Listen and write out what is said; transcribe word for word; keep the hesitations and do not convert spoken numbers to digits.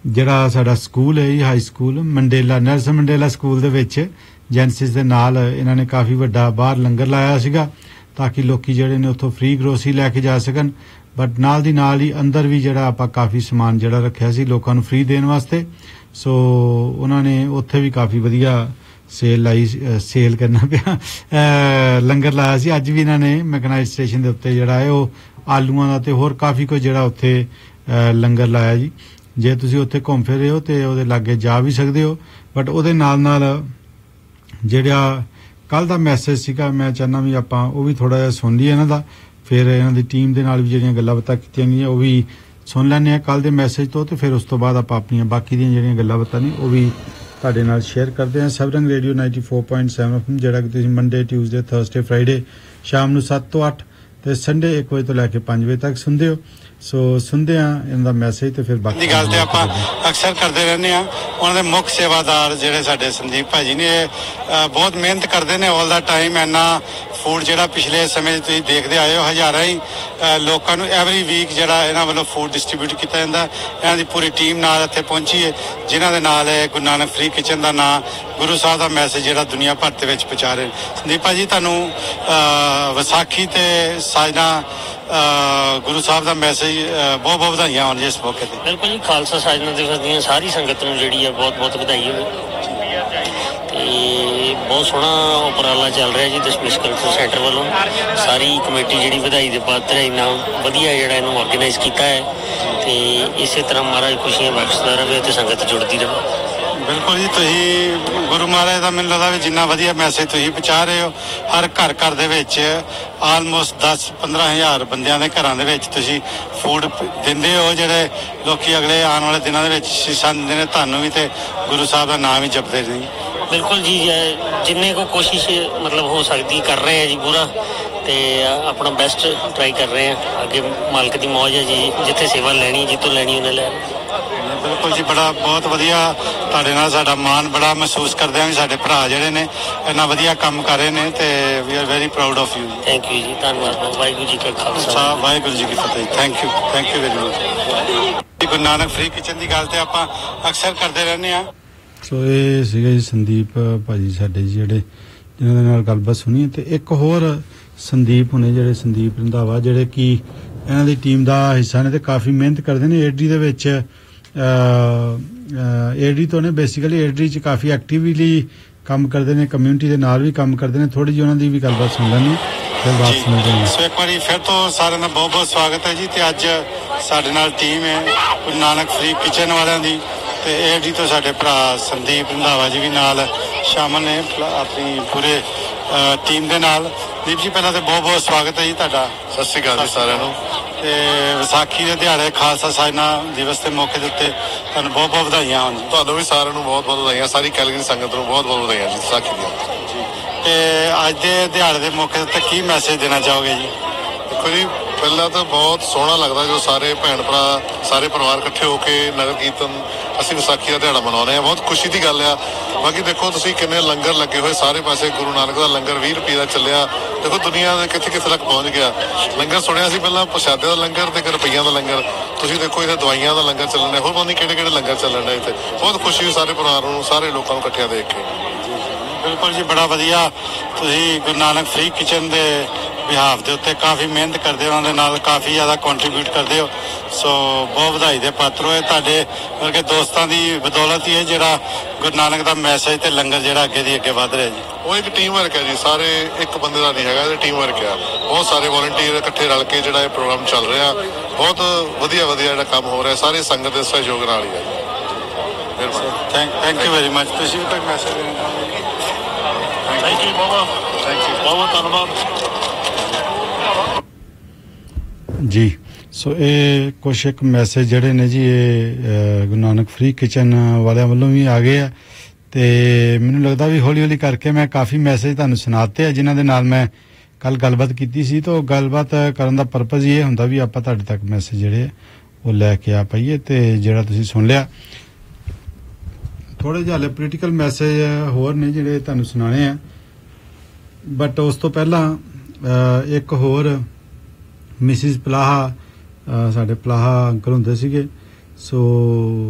ਜਿਹੜਾ ਸਾਡਾ ਸਕੂਲ ਹੈ high school Mandela Nelson Mandela school ਦੇ ਵਿੱਚ ਜੈਨਸਿਸ ਦੇ ਨਾਲ ਇਹਨਾਂ ਨੇ ਕਾਫੀ ਵੱਡਾ ਬਾਹਰ ਲੰਗਰ ਲਾਇਆ ਸੀਗਾ ਤਾਂ ਕਿ ਲੋਕੀ ਜਿਹੜੇ ਨੇ ਉੱਥੋਂ ਫ੍ਰੀ ਗਰੋਸਰੀ ਲੈ ਕੇ ਜਾ ਸਕਣ ਬਟ ਨਾਲ ਦੀ ਨਾਲ ਹੀ ਅੰਦਰ ਵੀ ਜਿਹੜਾ ਆਪਾਂ ਕਾਫੀ ਸਮਾਨ ਜਿਹੜਾ ਰੱਖਿਆ ਸੀ ਲੋਕਾਂ ਨੂੰ ਫ੍ਰੀ ਦੇਣ ਵਾਸਤੇ ਸੋ ਉਹਨਾਂ ਨੇ ਉੱਥੇ ਵੀ ਕਾਫੀ ਵਧੀਆ ਸੇਲ ਲਾਈ ਸੇਲ ਕਰਨਾ ਪਿਆ ਲੰਗਰ ਲਾਇਆ ਸੀ ਅੱਜ ਵੀ ਇਹਨਾਂ ਨੇ ਮੈਕਨਾਈਜ਼ ਸਟੇਸ਼ਨ ਦੇ ਉੱਤੇ ਜਿਹੜਾ ਹੈ ਉਹ ਆਲੂਆਂ ਦਾ ਤੇ ਹੋਰ ਕਾਫੀ ਕੁਝ ਜਿਹੜਾ ਉੱਥੇ ਲੰਗਰ ਲਾਇਆ ਜੀ ਜੇ ਤੁਸੀਂ ਉੱਥੇ ਘੁੰਮ ਫਿਰ ਰਹੇ ਹੋ ਤੇ ਉਹਦੇ ਲਾਗੇ ਜਾ ਵੀ ਸਕਦੇ ਹੋ ਬਟ ਉਹਦੇ ਨਾਲ ਨਾਲ ਜਿਹੜਾ ਕੱਲ ਦਾ ਮੈਸੇਜ ਸੀਗਾ ਮੈਂ ਚਾਹੁੰਦਾ ਵੀ ਆਪਾਂ ਉਹ ਵੀ ਥੋੜਾ ਜਿਹਾ ਸੁਣ ਲਈਏ ਇਹਨਾਂ ਦਾ ਫਿਰ ਇਹਨਾਂ ਦੀ ਟੀਮ ਦੇ ਨਾਲ ਵੀ ਜਿਹੜੀਆਂ ਗੱਲਾਂ ਬਾਤਾਂ ਕੀਤੀਆਂ ਗਈਆਂ ਉਹ ਵੀ ਸੁਣ ਲੈਂਦੇ ਆ ਕੱਲ ਦੇ ਮੈਸੇਜ ਤੋਂ ਤੇ ਫਿਰ ਉਸ ਤੋਂ ਬਾਅਦ ਆਪਾਂ ਆਪਣੀਆਂ ਬਾਕੀ ਦੀਆਂ ਜਿਹੜੀਆਂ ਗੱਲਾਂ ਬਾਤਾਂ ਨੇ ਉਹ ਵੀ ਤੁਹਾਡੇ ਨਾਲ ਸ਼ੇਅਰ ਕਰਦੇ ਹਾਂ ਸਬਰੰਗ radio ninety four point seven F M ਜਿਹੜਾ ਕਿ ਤੁਸੀਂ ਮੰਡੇ ਟਿਊਜ਼ਡੇ ਥਰਸਡੇ ਫਰਾਈਡੇ ਸ਼ਾਮ ਨੂੰ ਸੱਤ ਤੋਂ ਅੱਠ ਤੇ ਸੰਡੇ ਇੱਕ ਵਜੇ ਤੋਂ ਲੈ ਕੇ ਪੰਜ ਵਜੇ ਤੱਕ ਸੁਣਦੇ ਹੋ ਸੋ ਸੁਣਦੇ ਆ ਇਹਨਾਂ ਦਾ ਮੈਸੇਜ ਤੇ ਫਿਰ ਬਾਕੀ ਗੱਲ ਤੇ ਆਪਾਂ ਅਕਸਰ ਕਰਦੇ ਰਹਿੰਦੇ ਆ ਉਹਨਾਂ ਦੇ ਮੁੱਖ ਸੇਵਾਦਾਰ ਜਿਹੜੇ ਸਾਡੇ ਸੰਦੀਪ ਭਾਜੀ ਨੇ ਬਹੁਤ ਮਿਹਨਤ ਕਰਦੇ ਨੇ ਆਲ ਦਾ ਟਾਈਮ ਇੰਨਾ ਫੂਡ ਜਿਹੜਾ ਪਿਛਲੇ ਸਮੇਂ 'ਚ ਤੁਸੀਂ ਦੇਖਦੇ ਆਏ ਹੋ ਹਜ਼ਾਰਾਂ ਹੀ ਲੋਕਾਂ ਨੂੰ ਐਵਰੀ ਵੀਕ ਜਿਹੜਾ ਇਹਨਾਂ ਵੱਲੋਂ ਫੂਡ ਡਿਸਟ੍ਰੀਬਿਊਟ ਕੀਤਾ ਜਾਂਦਾ ਇਹਨਾਂ ਦੀ ਪੂਰੀ ਟੀਮ ਨਾਲ ਇੱਥੇ ਪਹੁੰਚੀ ਹੈ ਜਿਨ੍ਹਾਂ ਦੇ ਨਾਲ ਗੁਰੂ ਨਾਨਕ ਫ੍ਰੀ ਕਿਚਨ ਦਾ ਨਾਂ ਗੁਰੂ ਸਾਹਿਬ ਦਾ ਮੈਸੇਜ ਜਿਹੜਾ ਦੁਨੀਆ ਭਰ ਦੇ ਵਿੱਚ ਪਹੁੰਚਾ ਰਹੇ ਸੰਦੀਪ ਭਾਜੀ ਤੁਹਾਨੂੰ ਵਿਸਾਖੀ ਤੇ ਸਾਜਨਾ ਗੁਰੂ ਸਾਹਿਬ ਦਾ ਮੈਸੇਜ ਬਹੁਤ ਬਹੁਤ ਵਧਾਈਆਂ ਹੋਣ ਜੀ ਇਸ ਮੌਕੇ ਤੇ ਬਿਲਕੁਲ ਜੀ ਖਾਲਸਾ ਸਾਜਨਾ ਦਿਵਸ ਦੀਆਂ ਸਾਰੀ ਸੰਗਤ ਨੂੰ ਜਿਹੜੀ ਹੈ ਬਹੁਤ ਬਹੁਤ ਵਧਾਈ ਹੋਵੇ ਤੇ ਬਹੁਤ ਸੋਹਣਾ ਉਪਰਾਲਾ ਚੱਲ ਰਿਹਾ ਜੀ ਦਸ਼ਮੇਸ਼ ਕਲਚਰ ਸੈਂਟਰ ਵੱਲੋਂ ਸਾਰੀ ਕਮੇਟੀ ਜਿਹੜੀ ਵਧਾਈ ਦੇ ਪਾਤਰ ਹੈ ਇੰਨਾ ਵਧੀਆ ਜਿਹੜਾ ਇਹਨੂੰ ਆਰਗੇਨਾਈਜ਼ ਕੀਤਾ ਹੈ ਤੇ ਇਸੇ ਤਰ੍ਹਾਂ ਮਹਾਰਾਜ ਖੁਸ਼ੀਆਂ ਬਖਸ਼ਦਾ ਰਹੇ ਤੇ ਸੰਗਤ ਜੁੜਦੀ ਰਹੇ ਬਿਲਕੁਲ ਜੀ ਤੁਸੀਂ ਗੁਰੂ ਮਹਾਰਾਜ ਦਾ ਮੈਨੂੰ ਲੱਗਦਾ ਵੀ ਜਿੰਨਾ ਵਧੀਆ ਮੈਸੇਜ ਤੁਸੀਂ ਪਹੁੰਚਾ ਰਹੇ ਹੋ ਹਰ ਘਰ ਘਰ ਦੇ ਵਿੱਚ ਆਲਮੋਸਟ ਦਸ ਪੰਦਰਾਂ ਹਜ਼ਾਰ ਬੰਦਿਆਂ ਦੇ ਘਰਾਂ ਦੇ ਵਿੱਚ ਤੁਸੀਂ ਫੂਡ ਦਿੰਦੇ ਹੋ ਜਿਹੜੇ ਲੋਕੀ ਅਗਲੇ ਆਉਣ ਵਾਲੇ ਦਿਨਾਂ ਦੇ ਵਿੱਚ ਸ਼ੀਸ਼ਾਂ ਦਿੰਦੇ ਨੇ ਤੁਹਾਨੂੰ ਵੀ ਤੇ ਗੁਰੂ ਸਾਹਿਬ ਦਾ ਨਾਮ ਵੀ ਜਪਦੇ ਨੇ ਬਿਲਕੁਲ ਜੀ ਜਿੰਨੇ ਕੋ ਕੋਸ਼ਿਸ਼ ਮਤਲਬ ਹੋ ਸਕਦੀ ਕਰ ਰਹੇ ਆ ਜੀ ਪੂਰਾ ਤੇ ਆਪਣਾ ਬੈਸਟ ਟਰਾਈ ਕਰ ਰਹੇ ਆ ਅੱਗੇ ਮਾਲਕ ਦੀ ਮੌਜ ਹੈ ਜੀ ਜਿੱਥੇ ਸੇਵਾ ਲੈਣੀ ਜਿੱਥੋਂ ਲੈਣੀ ਉਹਨੇ ਲੈ ਬਿਲਕੁਲ ਜੀ ਬੜਾ ਬਹੁਤ ਵਧੀਆ ਤੁਹਾਡੇ ਨਾਲ ਸਾਡਾ ਮਾਣ ਬੜਾ ਮਹਿਸੂਸ ਕਰਦੇ ਹਾਂ ਵੀ ਸਾਡੇ ਭਰਾ ਜਿਹੜੇ ਨੇ ਇੰਨਾ ਵਧੀਆ ਕੰਮ ਕਰ ਰਹੇ ਨੇ ਤੇ ਵੀ are very proud of you thank you ਜੀ ਧੰਨਵਾਦ ਵਾਹਿਗੁਰੂ ਜੀ ਕਾ ਖਾਲਸਾ ਵਾਹਿਗੁਰੂ ਜੀ ਕੀ ਫਤਿਹ thank you thank you very much Guru Nanak free kitchen ਦੀ ਗੱਲ ਤੇ ਆਪਾਂ ਅਕਸਰ ਕਰਦੇ ਰਹਿੰਦੇ ਹਾਂ ਸੋ ਇਹ ਸੀਗਾ ਜੀ ਸੰਦੀਪ ਭਾਜੀ ਸਾਡੇ ਜਿਹੜੇ ਜਿਨ੍ਹਾਂ ਦੇ ਨਾਲ ਗੱਲਬਾਤ ਸੁਣੀ ਤੇ ਇੱਕ ਹੋਰ ਸੰਦੀਪ ਹੁਣੇ ਜਿਹੜੇ ਸੰਦੀਪ ਰੰਧਾਵਾ ਜਿਹੜੇ ਕਿ ਇਹਨਾਂ ਦੀ ਟੀਮ ਦਾ ਹਿੱਸਾ ਨੇ ਤੇ ਕਾਫੀ ਮਿਹਨਤ ਕਰਦੇ ਨੇ ਏਡੀ ਦੇ ਵਿੱਚ ਏਡੀ ਤੋਂ ਨੇ ਬੇਸਿਕਲੀ ਏਡੀ 'ਚ ਕਾਫੀ ਐਕਟਿਵਲੀ ਕੰਮ ਕਰਦੇ ਨੇ ਕਮਿਊਨਿਟੀ ਦੇ ਨਾਲ ਵੀ ਕੰਮ ਕਰਦੇ ਨੇ ਥੋੜੀ ਜਿਹੀ ਉਹਨਾਂ ਦੀ ਵੀ ਗੱਲਬਾਤ ਸੁਣ ਲੈਣੀ ਫਿਰ ਬਾਤ ਸੁਣਦੇ ਹਾਂ ਸੋ ਇੱਕ ਵਾਰੀ ਫਿਰ ਤੋਂ ਸਾਰਿਆਂ ਦਾ ਬਹੁਤ ਬਹੁਤ ਸਵਾਗਤ ਹੈ ਜੀ ਤੇ ਅੱਜ ਸਾਡੇ ਨਾਲ ਟੀਮ ਹੈ ਗੁਰੂ ਨਾਨਕ ਫ੍ਰੀ ਕਿਚਨ ਵਾਲਿਆਂ ਦੀ ਤੇ ਏਡੀ ਤੋਂ ਸਾਡੇ ਭਰਾ ਸੰਦੀਪ ਰੰਧਾਵਾ ਜੀ ਵੀ ਨਾਲ ਸ਼ਾਮਲ ਨੇ ਆਪਣੀ ਪੂਰੇ ਟੀਮ ਦੇ ਨਾਲ ਦੀਪ ਜੀ ਪਹਿਲਾਂ ਤੇ ਬਹੁਤ ਬਹੁਤ ਸਵਾਗਤ ਹੈ ਜੀ ਤੁਹਾਡਾ ਸਤਿ ਸ਼੍ਰੀ ਅਕਾਲ ਜੀ ਸਾਰਿਆਂ ਨੂੰ ਤੇ ਵਿਸਾਖੀ ਦੇ ਦਿਹਾੜੇ ਖਾਲਸਾ ਸਾਜਨਾ ਦਿਵਸ ਦੇ ਮੌਕੇ ਦੇ ਉੱਤੇ ਤੁਹਾਨੂੰ ਬਹੁਤ ਬਹੁਤ ਵਧਾਈਆਂ ਹੋਣ ਜੀ ਤੁਹਾਨੂੰ ਵੀ ਸਾਰਿਆਂ ਨੂੰ ਬਹੁਤ ਬਹੁਤ ਵਧਾਈਆਂ ਸਾਰੀ ਕੈਲਗਰੀ ਸੰਗਤ ਨੂੰ ਬਹੁਤ ਬਹੁਤ ਵਧਾਈਆਂ ਜੀ ਵਿਸਾਖੀ ਦੀਆਂ ਜੀ ਤੇ ਅੱਜ ਦੇ ਦਿਹਾੜੇ ਦੇ ਮੌਕੇ ਦੇ ਉੱਤੇ ਕੀ ਮੈਸੇਜ ਦੇਣਾ ਚਾਹੋਗੇ ਜੀ ਦੇਖੋ ਜੀ ਪਹਿਲਾਂ ਤਾਂ ਬਹੁਤ ਸੋਹਣਾ ਲੱਗਦਾ ਜੋ ਸਾਰੇ ਭੈਣ ਭਰਾ ਸਾਰੇ ਪਰਿਵਾਰ ਇਕੱਠੇ ਹੋ ਕੇ ਨਗਰ ਕੀਰਤਨ ਅਸੀਂ ਵਿਸਾਖੀ ਦਾ ਦਿਹਾੜਾ ਮਨਾਉਂਦੇ ਹਾਂ ਬਹੁਤ ਖੁਸ਼ੀ ਦੀ ਗੱਲ ਆ ਬਾਕੀ ਦੇਖੋ ਤੁਸੀਂ ਕਿੰਨੇ ਲੰਗਰ ਲੱਗੇ ਹੋਏ ਸਾਰੇ ਪਾਸੇ ਗੁਰੂ ਨਾਨਕ ਦਾ ਲੰਗਰ ਵੀਹ ਰੁਪਏ ਦਾ ਚੱਲਿਆ ਦੇਖੋ ਦੁਨੀਆ ਦੇ ਕਿੱਥੇ ਕਿੱਥੇ ਤੱਕ ਪਹੁੰਚ ਗਿਆ ਲੰਗਰ ਸੁਣਿਆ ਸੀ ਪਹਿਲਾਂ ਪ੍ਰਸ਼ਾਦੇ ਦਾ ਲੰਗਰ ਤੇ ਰੁਪਈਆਂ ਦਾ ਲੰਗਰ ਤੁਸੀਂ ਦੇਖੋ ਇੱਥੇ ਦਵਾਈਆਂ ਦਾ ਲੰਗਰ ਚੱਲਣ ਡਿਆ ਹੋਰ ਪਤਾ ਨਹੀਂ ਕਿਹੜੇ ਕਿਹੜੇ ਲੰਗਰ ਚੱਲਣ ਡਿਆ ਇੱਥੇ ਬਹੁਤ ਖੁਸ਼ੀ ਹੋਈ ਸਾਰੇ ਪਰਿਵਾਰ ਨੂੰ ਸਾਰੇ ਲੋਕਾਂ ਨੂੰ ਇਕੱਠਿਆਂ ਦੇਖ ਕੇ ਬਿਲਕੁਲ ਜੀ ਬੜਾ ਵਧੀਆ ਤੁਸੀਂ ਗੁਰੂ ਨਾਨਕ ਫ੍ਰੀ ਕਿਚਨ ਦੇ ਬਿਹਾਫ ਦੇ ਉੱਤੇ ਕਾਫੀ ਮਿਹਨਤ ਕਰਦੇ ਹੋ ਉਹਨਾਂ ਦੇ ਨਾਲ ਕਾਫੀ ਜ਼ਿਆਦਾ ਕੰਟਰੀਬਿਊਟ ਕਰਦੇ ਹੋ ਸੋ ਬਹੁਤ ਵਧਾਈ ਦੇ ਪਾਤਰ ਹੋਏ ਤੁਹਾਡੇ ਵਰਗੇ ਦੋਸਤਾਂ ਦੀ ਬਦੌਲਤ ਹੀ ਹੈ ਜਿਹੜਾ ਗੁਰੂ ਨਾਨਕ ਦਾ ਮੈਸੇਜ ਤੇ ਲੰਗਰ ਜਿਹੜਾ ਅੱਗੇ ਦੀ ਅੱਗੇ ਵੱਧ ਰਿਹਾ ਜੀ ਉਹ ਇੱਕ ਟੀਮ ਵਰਕ ਹੈ ਜੀ ਸਾਰੇ ਇੱਕ ਬੰਦੇ ਦਾ ਨਹੀਂ ਹੈਗਾ ਇਹ ਟੀਮ ਵਰਕ ਆ ਬਹੁਤ ਸਾਰੇ ਵੋਲੰਟੀਅਰ ਇਕੱਠੇ ਰਲ ਕੇ ਜਿਹੜਾ ਇਹ ਪ੍ਰੋਗਰਾਮ ਚੱਲ ਰਿਹਾ ਬਹੁਤ ਵਧੀਆ ਵਧੀਆ ਜਿਹੜਾ ਕੰਮ ਹੋ ਰਿਹਾ ਸਾਰੇ ਸੰਗਤ ਦੇ ਸਹਿਯੋਗ ਨਾਲ ਹੀ ਹੈ ਜੀ ਮਿਹਰਬਾਨੀ thank thank you very much ਤੁਸੀਂ ਵੀ ਕੋਈ ਮੈਸੇਜ ਦੇਣਾ ਚਾਹੁੰਦੇ ਥੈਂਕ ਯੂ ਬਹੁਤ ਥੈਂਕ ਯੂ ਬਹੁਤ ਧੰਨਵਾਦ ਜੀ ਸੋ ਇਹ ਕੁਛ ਇੱਕ ਮੈਸੇਜ ਜਿਹੜੇ ਨੇ ਜੀ ਇਹ ਗੁਰੂ ਨਾਨਕ ਫ੍ਰੀ ਕਿਚਨ ਵਾਲਿਆਂ ਵੱਲੋਂ ਵੀ ਆ ਗਏ ਆ ਤੇ ਮੈਨੂੰ ਲੱਗਦਾ ਵੀ ਹੌਲੀ ਹੌਲੀ ਕਰਕੇ ਮੈਂ ਕਾਫੀ ਮੈਸੇਜ ਤੁਹਾਨੂੰ ਸੁਣਾਤੇ ਆ ਜਿਨ੍ਹਾਂ ਦੇ ਨਾਲ ਮੈਂ ਕੱਲ ਗੱਲਬਾਤ ਕੀਤੀ ਸੀ ਤਾਂ ਗੱਲਬਾਤ ਕਰਨ ਦਾ ਪਰਪਸ ਇਹ ਹੁੰਦਾ ਵੀ ਆਪਾਂ ਤੁਹਾਡੇ ਤੱਕ ਮੈਸੇਜ ਜਿਹੜੇ ਉਹ ਲੈ ਕੇ ਆ ਪਾਈਏ ਤੇ ਜਿਹੜਾ ਤੁਸੀਂ ਸੁਣ ਲਿਆ ਥੋੜੇ ਜਿਹੇ ਪੋਲੀਟੀਕਲ ਮੈਸੇਜ ਹੋਰ ਨੇ ਜਿਹੜੇ ਤੁਹਾਨੂੰ ਸੁਣਾਣੇ ਆ ਬਟ ਉਸ ਤੋਂ ਪਹਿਲਾਂ ਇੱਕ ਹੋਰ ਮਿਸਿਸ ਪਲਾਹਾ ਸਾਡੇ ਪਲਾਹਾ ਅੰਕਲ ਹੁੰਦੇ ਸੀਗੇ ਸੋ